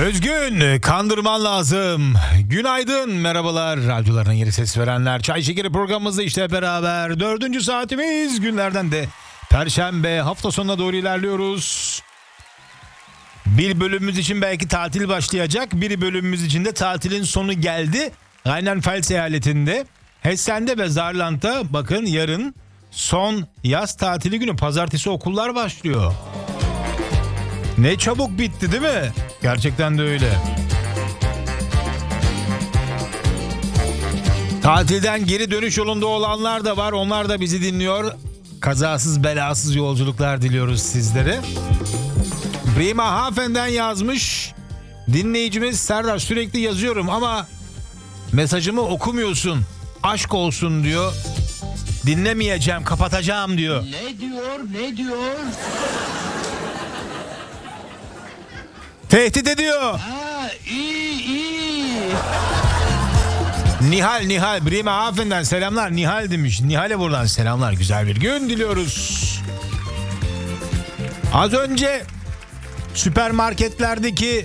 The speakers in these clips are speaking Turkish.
Özgün, kandırman lazım. Günaydın, merhabalar. Radyolarına yeni ses verenler. Çay Şekeri programımızda işte beraber. 4. saatimiz, günlerden de Perşembe, hafta sonuna doğru ilerliyoruz. Bir bölümümüz için belki tatil başlayacak. Bir bölümümüz için de tatilin sonu geldi. Rheinland-Pfalz eyaletinde Hessen'de ve Saarland'da bakın yarın son yaz tatili günü. Pazartesi okullar başlıyor. Ne çabuk bitti değil mi? Gerçekten de öyle. Tatilden geri dönüş yolunda olanlar da var. Onlar da bizi dinliyor. Kazasız belasız yolculuklar diliyoruz sizlere. Bremerhaven'den yazmış. Dinleyicimiz Serdar, sürekli yazıyorum ama mesajımı okumuyorsun. Aşk olsun diyor. Dinlemeyeceğim, kapatacağım diyor. Ne diyor? Tehdit ediyor. Ha, iyi. Nihal Bremerhaven'den selamlar. Nihal demiş. Nihal'e buradan selamlar. Güzel bir gün diliyoruz. Az önce süpermarketlerdeki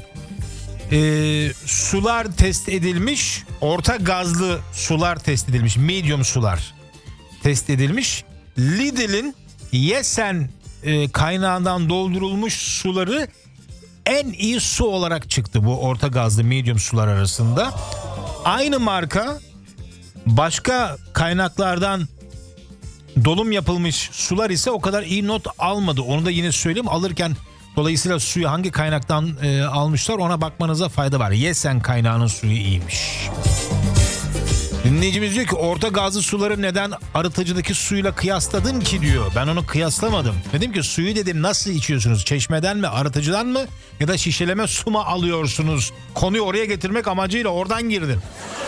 sular test edilmiş. Orta gazlı sular test edilmiş. Medium sular test edilmiş. Lidl'in Yesen kaynağından doldurulmuş suları en iyi su olarak çıktı bu orta gazlı medium sular arasında. Aynı marka başka kaynaklardan dolum yapılmış sular ise o kadar iyi not almadı. Onu da yine söyleyeyim. Alırken dolayısıyla suyu hangi kaynaktan almışlar ona bakmanıza fayda var. Yesen kaynağının suyu iyiymiş. Dinleyicimiz diyor ki orta gazlı suları neden arıtıcıdaki suyla kıyasladın ki diyor. Ben onu kıyaslamadım. Dedim ki suyu dedim nasıl içiyorsunuz? Çeşmeden mi, arıtıcıdan mı ya da şişeleme su mu alıyorsunuz? Konuyu oraya getirmek amacıyla oradan girdim.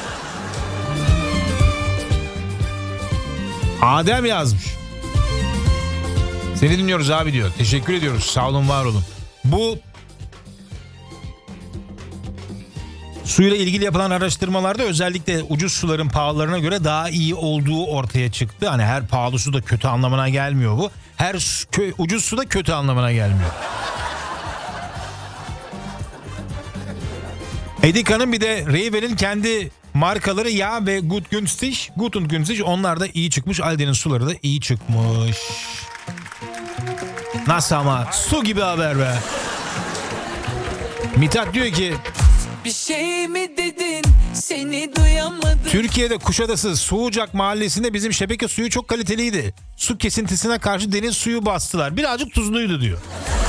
Adem yazmış. Seni dinliyoruz abi diyor. Teşekkür ediyoruz. Sağ olun, var olun. Bu suyla ilgili yapılan araştırmalarda özellikle ucuz suların pahalılarına göre daha iyi olduğu ortaya çıktı. Hani her pahalı su da kötü anlamına gelmiyor bu. Her ucuz su da kötü anlamına gelmiyor. Edika'nın bir de Reyvel'in kendi markaları Yağ ve Gut und Günstig onlar da iyi çıkmış. Aldi'nin suları da iyi çıkmış. Nasıl ama? Su gibi haber be. Mithat diyor ki bir şey mi dedin? Seni duyamadım. Türkiye'de Kuşadası Suğucak mahallesinde bizim şebeke suyu çok kaliteliydi. Su kesintisine karşı deniz suyu bastılar. Birazcık tuzluydu diyor.